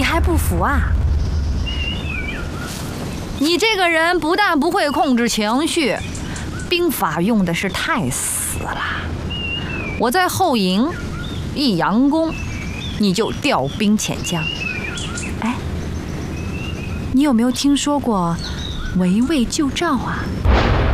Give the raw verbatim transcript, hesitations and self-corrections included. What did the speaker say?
你还不服啊？你这个人不但不会控制情绪，兵法用的是太死了。我在后营一佯攻，你就调兵遣将。你有没有听说过围魏救赵啊？